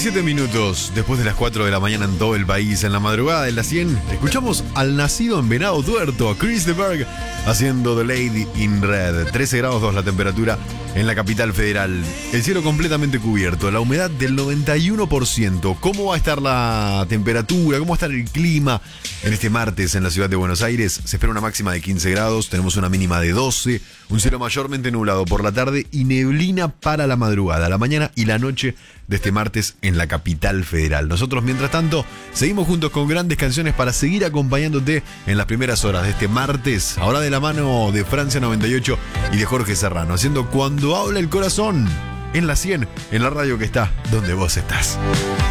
17 minutos después de las 4 de la mañana en todo el país, en la madrugada de las 100, escuchamos al nacido en Venado Tuerto, a Chris de Berg, haciendo The Lady in Red. 13 grados 2 la temperatura en la capital federal. El cielo completamente cubierto, la humedad del 91%. ¿Cómo va a estar la temperatura? ¿Cómo va a estar el clima en este martes en la ciudad de Buenos Aires? Se espera una máxima de 15 grados, tenemos una mínima de 12, un cielo mayormente nublado por la tarde y neblina para la madrugada, la mañana y la noche de este martes en la capital federal. Nosotros, mientras tanto, seguimos juntos con grandes canciones para seguir acompañándote en las primeras horas de este martes, ahora de la mano de Francia 98 y de Jorge Serrano, haciendo Cuando habla el corazón en la 100, en la radio que está donde vos estás.